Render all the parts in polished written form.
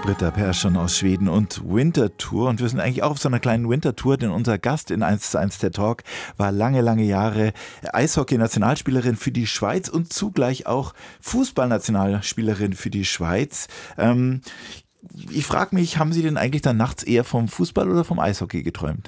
Britta Persson aus Schweden und Winterthur. Und wir sind eigentlich auch auf so einer kleinen Winterthur, denn unser Gast in 1:1 der Talk war lange, lange Jahre Eishockey-Nationalspielerin für die Schweiz und zugleich auch Fußball-Nationalspielerin für die Schweiz. Ich frage mich, haben Sie denn eigentlich dann nachts eher vom Fußball oder vom Eishockey geträumt?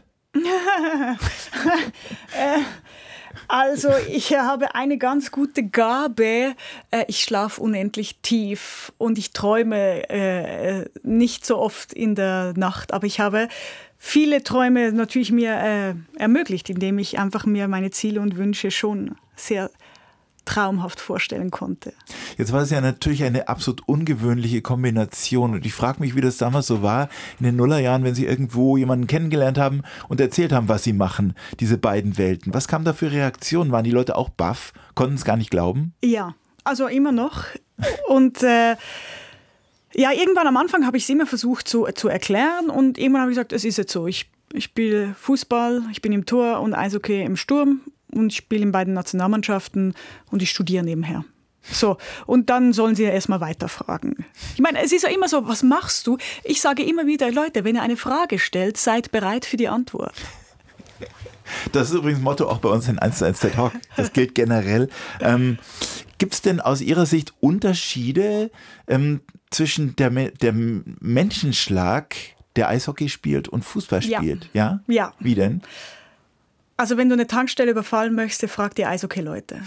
Also ich habe eine ganz gute Gabe. Ich schlafe unendlich tief und ich träume nicht so oft in der Nacht. Aber ich habe viele Träume natürlich mir ermöglicht, indem ich einfach mir meine Ziele und Wünsche schon sehr traumhaft vorstellen konnte. Jetzt war es ja natürlich eine absolut ungewöhnliche Kombination und ich frage mich, wie das damals so war in den Nullerjahren, wenn Sie irgendwo jemanden kennengelernt haben und erzählt haben, was Sie machen, diese beiden Welten. Was kam da für Reaktionen? Waren die Leute auch baff? Konnten es gar nicht glauben? Ja, also immer noch. Und ja, irgendwann am Anfang habe ich es immer versucht zu erklären und irgendwann habe ich gesagt, es ist jetzt so, ich spiele Fußball, ich bin im Tor und Eishockey im Sturm. Und ich spiele in beiden Nationalmannschaften und ich studiere nebenher. So, und dann sollen sie ja erstmal weiterfragen. Ich meine, es ist ja immer so, was machst du? Ich sage immer wieder, Leute, wenn ihr eine Frage stellt, seid bereit für die Antwort. Das ist übrigens Motto auch bei uns in 1:1 der Talk. Das gilt generell. Gibt es denn aus Ihrer Sicht Unterschiede zwischen der Menschenschlag, der Eishockey spielt und Fußball spielt? Ja? Ja. Wie denn? Also wenn du eine Tankstelle überfallen möchtest, frag die Eishockey-Leute.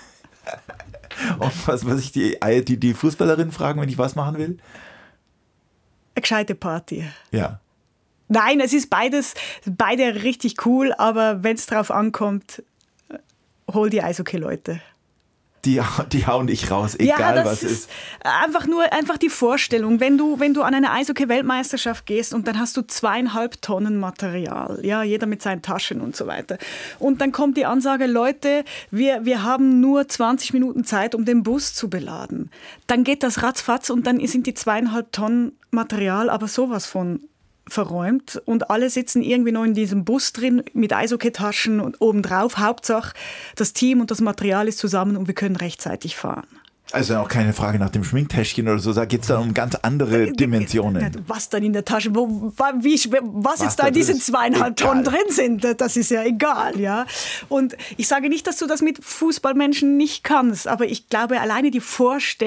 Und was ich die Fußballerin fragen, wenn ich was machen will? Eine gescheite Party. Ja. Nein, es ist beide richtig cool, aber wenn es drauf ankommt, hol die Eishockey-Leute. Die hauen dich raus, egal was ist. Einfach die Vorstellung, wenn du an eine Eishockey-Weltmeisterschaft gehst und dann hast du 2,5 Tonnen Material, ja, jeder mit seinen Taschen und so weiter. Und dann kommt die Ansage, Leute, wir haben nur 20 Minuten Zeit, um den Bus zu beladen. Dann geht das ratzfatz und dann sind die 2,5 Tonnen Material aber sowas von verräumt und alle sitzen irgendwie noch in diesem Bus drin mit Eishockey-Taschen und obendrauf. Hauptsache, das Team und das Material ist zusammen und wir können rechtzeitig fahren. Also auch keine Frage nach dem Schminktäschchen oder so, da geht es dann um ganz andere Dimensionen. Was dann in der Tasche, was jetzt da in diesen 2,5 Tonnen drin sind, das ist ja egal. Ja? Und ich sage nicht, dass du das mit Fußballmenschen nicht kannst, aber ich glaube, alleine die Vorstellung,